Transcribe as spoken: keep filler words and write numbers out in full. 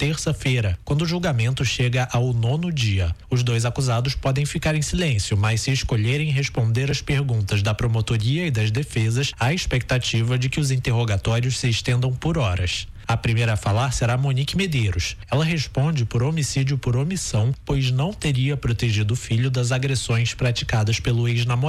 terça-feira, quando o julgamento chega ao nono dia. Os dois acusados podem ficar em silêncio, mas se escolherem responder às perguntas da promotoria e das defesas, há expectativa de que os interrogatórios se estendam por horas. A primeira a falar será Monique Medeiros. Ela responde por homicídio por omissão, pois não teria protegido o filho das agressões praticadas pelo ex-namorado.